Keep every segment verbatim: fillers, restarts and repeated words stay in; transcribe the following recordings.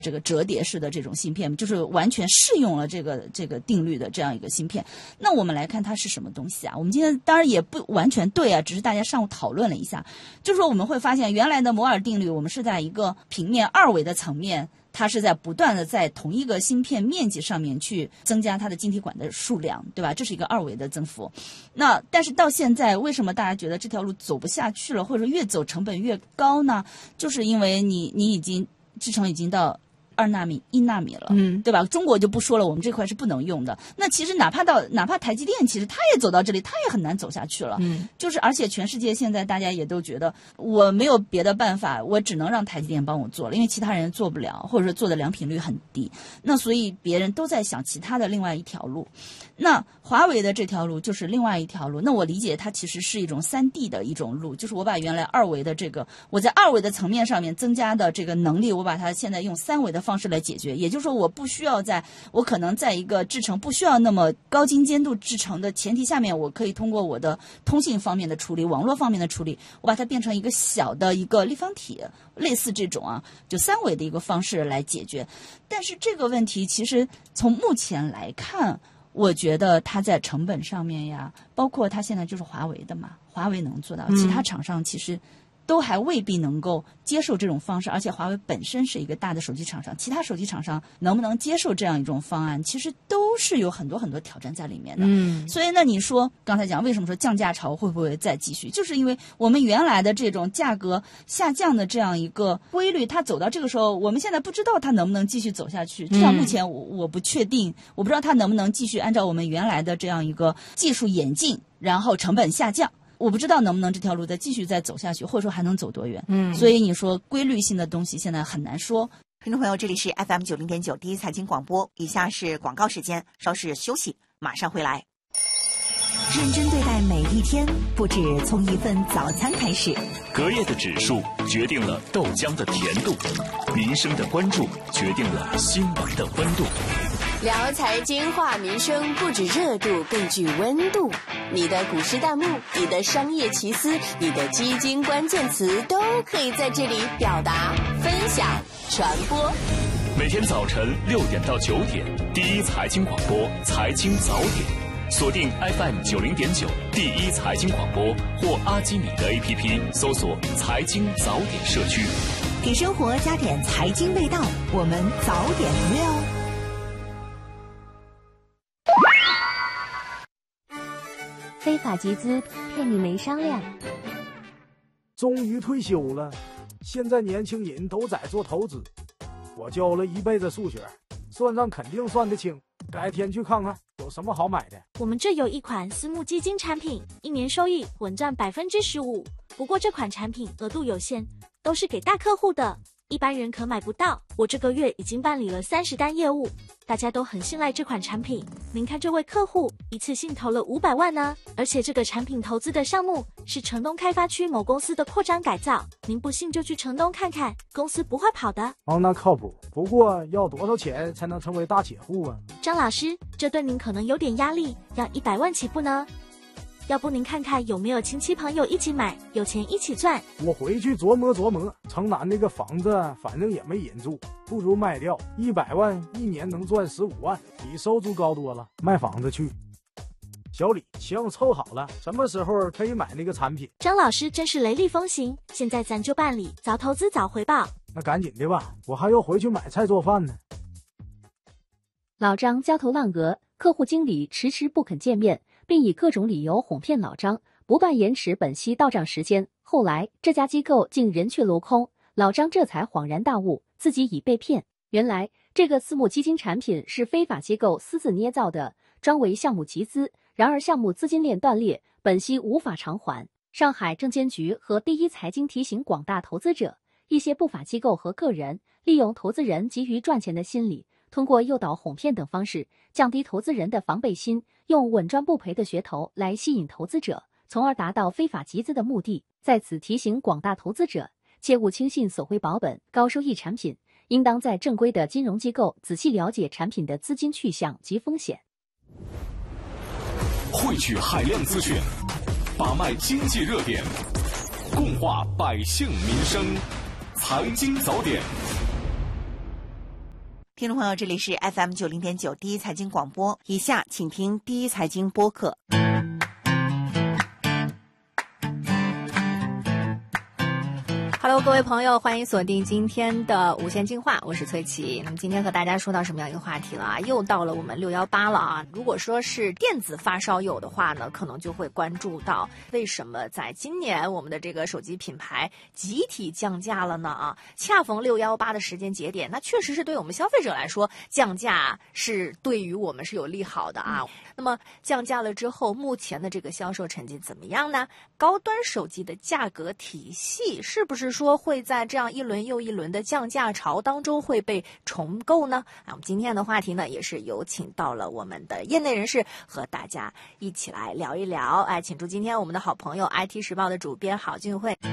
这个折叠式的这种芯片，就是完全适用了这个这个定律的这样一个芯片。那我们来看它是什么东西啊？我们今天当然也不完全对啊，只是大家上午讨论了一下，就是说我们会发现原来的摩尔定律，我们是在一个平面二维的层面，它是在不断的在同一个芯片面积上面去增加它的晶体管的数量，对吧？这是一个二维的增幅。那但是到现在，为什么大家觉得这条路走不下去了，或者越走成本越高呢？就是因为你你已经制程已经到二纳米、一纳米了，嗯，对吧？中国就不说了，我们这块是不能用的。那其实哪怕到哪怕台积电，其实它也走到这里，它也很难走下去了。嗯，就是而且全世界现在大家也都觉得我没有别的办法，我只能让台积电帮我做了，因为其他人做不了，或者说做的良品率很低。那所以别人都在想其他的另外一条路。那华为的这条路就是另外一条路。那我理解它其实是一种三 D 的一种路，就是我把原来二维的这个我在二维的层面上面增加的这个能力，我把它现在用三维的方式来解决。也就是说，我不需要在我可能在一个制程不需要那么高精尖度制程的前提下面，我可以通过我的通信方面的处理、网络方面的处理，我把它变成一个小的一个立方体，类似这种啊，就三维的一个方式来解决。但是这个问题其实从目前来看，我觉得它在成本上面呀，包括它现在就是华为的嘛，华为能做到，其他厂商其实都还未必能够接受这种方式，而且华为本身是一个大的手机厂商，其他手机厂商能不能接受这样一种方案，其实都是有很多很多挑战在里面的。嗯，所以呢，你说刚才讲为什么说降价潮会不会再继续，就是因为我们原来的这种价格下降的这样一个规律，它走到这个时候，我们现在不知道它能不能继续走下去，至少目前我我不确定，我不知道它能不能继续按照我们原来的这样一个技术演进，然后成本下降。我不知道能不能这条路再继续再走下去，或者说还能走多远。嗯，所以你说规律性的东西现在很难说。 听众朋友，这里是 F M 九零点九第一财经广播，以下是广告时间，稍事休息，马上回来。认真对待每一天，不止从一份早餐开始。 隔夜的指数决定了豆浆的甜度，民生的关注决定了新闻的温度。 聊财经话民生，不止热度，更具温度。你的股市弹幕，你的商业奇思，你的基金关键词，都可以在这里表达、分享、传播。 每天早晨六点到九点，第一财经广播财经早点，锁定 F M 九零点九第一财经广播或阿基米德 A P P 搜索财经早点社区， 给生活加点财经味道，我们早点约。 非法集资骗你没商量。 终于退休了，现在年轻人都在做投资。我教了一辈子数学，算账肯定算得清。改天去看看有什么好买的。 我们这有一款私募基金产品，一年收益稳赚百分之十五。不过这款产品额度有限，都是给大客户的，一般人可买不到。我这个月已经办理了三十单业务，大家都很信赖这款产品。您看这位客户一次性投了五百万呢，而且这个产品投资的项目是城东开发区某公司的扩张改造，您不信就去城东看看，公司不会跑的。 哦，那靠谱。不过要多少钱才能成为大铁户啊？ 张老师，这对您可能有点压力，要一百万起步呢。要不您看看有没有亲戚朋友一起买，有钱一起赚。 我回去琢磨琢磨，城南那个房子反正也没人住，不如卖掉，一百万一年能赚十五万，比收租高多了。卖房子去。小李，行，凑好了，什么时候可以买那个产品？ 张老师真是雷厉风行，现在咱就办理，早投资早回报。 那赶紧的吧，我还要回去买菜做饭呢。 老张焦头烂额，客户经理迟迟不肯见面，并以各种理由哄骗老张，不断延迟本息到账时间。后来这家机构竟人去楼空，老张这才恍然大悟，自己已被骗。原来这个私募基金产品是非法机构私自捏造的，专为项目集资，然而项目资金链断裂，本息无法偿还。上海证监局和第一财经提醒广大投资者，一些不法机构和个人利用投资人急于赚钱的心理，通过诱导、哄骗等方式，降低投资人的防备心，用稳赚不赔的噱头来吸引投资者，从而达到非法集资的目的。在此提醒广大投资者，切勿轻信所谓保本、高收益产品，应当在正规的金融机构仔细了解产品的资金去向及风险。 汇聚海量资讯，把脉经济热点，共话百姓民生，财经早点。 听众朋友，这里是 F M 九零点九第一财经广播，以下请听第一财经播客。 Hello， 各位朋友，欢迎锁定今天的无限进化，我是崔琦。那么今天和大家说到什么样一个话题了啊？又到了我们六一八了啊！如果说是电子发烧友的话呢，可能就会关注到为什么在今年我们的这个手机品牌集体降价了呢？啊，恰逢六一八的时间节点，那确实是对我们消费者来说，降价是对于我们是有利好的啊。嗯、那么降价了之后，目前的这个销售成绩怎么样呢？高端手机的价格体系是不是说会在这样一轮又一轮的降价潮当中会被重构呢？啊，我们今天的话题呢，也是有请到了我们的业内人士和大家一起来聊一聊。哎，请出今天我们的好朋友 I T 时报的主编郝俊慧。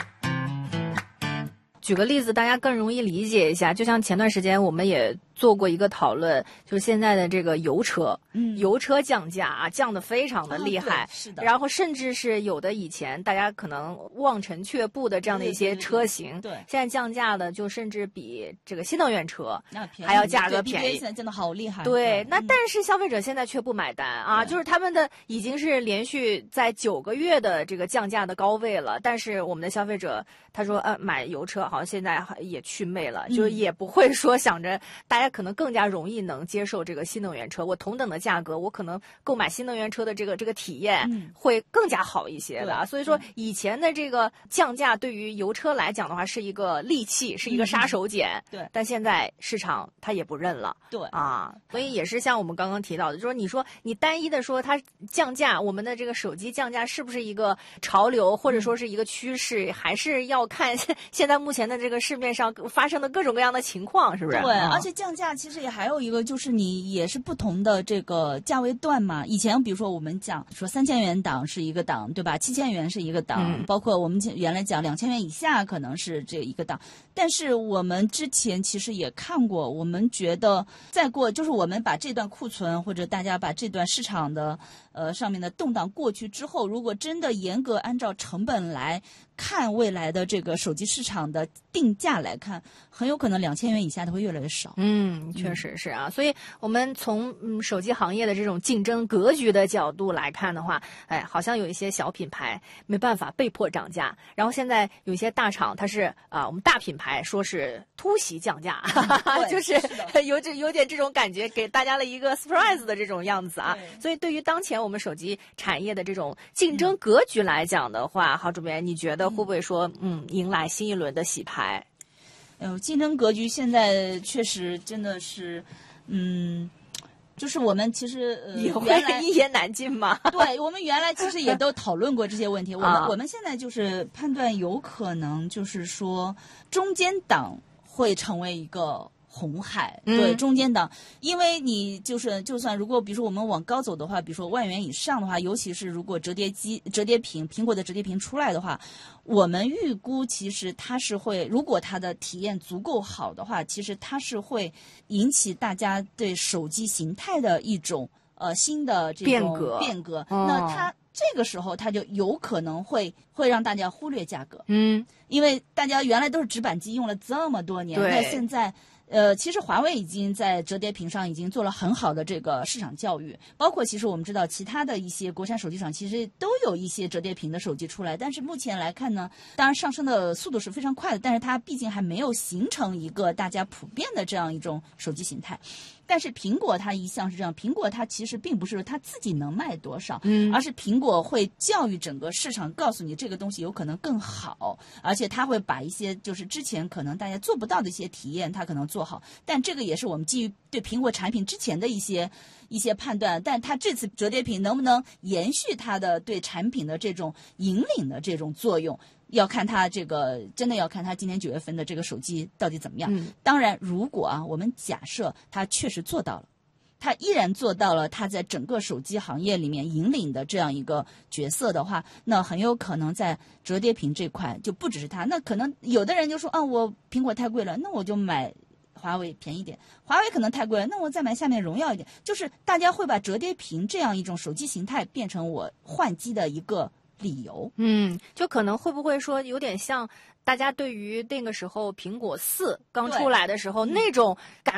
举个例子，大家更容易理解一下，就像前段时间我们也做过一个讨论，就是现在的这个油车，嗯，油车降价啊，降得非常的厉害，哦、是的。然后甚至是有的以前大家可能望尘却步的这样的一些车型，对，对对对对现在降价的就甚至比这个新能源车还要价格便宜， 现在真的好厉害。 对，那但是消费者现在却不买单啊，就是他们的已经是连续在九个月的这个降价的高位了，但是我们的消费者他说，呃，买油车好像现在也祛魅了，就是也不会说想着大家可能更加容易能接受这个新能源车，我同等的价格，我可能购买新能源车的这个这个体验会更加好一些的、嗯、所以说以前的这个降价对于油车来讲的话是一个利器，是一个杀手锏、嗯、对，但现在市场它也不认了，对啊，所以也是像我们刚刚提到的，就是说你说你单一的说它降价，我们的这个手机降价是不是一个潮流或者说是一个趋势，还是要看现在目前的这个市面上发生的各种各样的情况，是不是？ 对、嗯、而且降价其实也还有一个就是你也是不同的这个价位段嘛，以前比如说我们讲说三千元档是一个档，对吧？七千元是一个档、嗯、包括我们原来讲两千元以下可能是这一个档，但是我们之前其实也看过，我们觉得再过就是我们把这段库存或者大家把这段市场的呃上面的动荡过去之后，如果真的严格按照成本来看未来的这个手机市场的定价来看，很有可能两千元以下的会越来越少。 嗯，确实是啊。所以我们从嗯手机行业的这种竞争格局的角度来看的话，哎，好像有一些小品牌没办法被迫涨价，然后现在有一些大厂它是啊、呃，我们大品牌说是突袭降价，就是有这有点这种感觉，给大家了一个 surprise 的这种样子啊。所以对于当前我们手机产业的这种竞争格局来讲的话，郝主编，你觉得会不会说嗯迎来新一轮的洗牌？ 呃，竞争格局现在确实真的是，嗯，就是我们其实呃也会一言难尽嘛。 对，我们原来其实也都讨论过这些问题。我们、啊、我们现在就是判断有可能就是说中间档会成为一个红海，对、嗯、中间档，因为你就是就算如果比如说我们往高走的话，比如说万元以上的话，尤其是如果折叠机、折叠屏、苹果的折叠屏出来的话，我们预估其实它是会，如果它的体验足够好的话，其实它是会引起大家对手机形态的一种呃新的这种变革变革。哦、那它这个时候它就有可能会会让大家忽略价格， 嗯， 因为大家原来都是直板机用了这么多年，那现在。呃，其实华为已经在折叠屏上已经做了很好的这个市场教育，包括其实我们知道其他的一些国产手机厂其实都有一些折叠屏的手机出来，但是目前来看呢，当然上升的速度是非常快的，但是它毕竟还没有形成一个大家普遍的这样一种手机形态。但是苹果它一向是这样，苹果它其实并不是它自己能卖多少，嗯，而是苹果会教育整个市场，告诉你这个东西有可能更好，而且它会把一些就是之前可能大家做不到的一些体验，它可能做好。但这个也是我们基于对苹果产品之前的一些一些判断，但它这次折叠屏能不能延续它的对产品的这种引领的这种作用？要看它这个，真的要看它今年九月份的这个手机到底怎么样。嗯、当然，如果啊，我们假设它确实做到了，它依然做到了它在整个手机行业里面引领的这样一个角色的话，那很有可能在折叠屏这块就不只是它。那可能有的人就说啊，我苹果太贵了，那我就买华为便宜点；华为可能太贵了，那我再买下面荣耀一点。就是大家会把折叠屏这样一种手机形态变成我换机的一个理由。 嗯，就可能会不会说有点像大家对于那个时候苹果四刚出来的时候那种感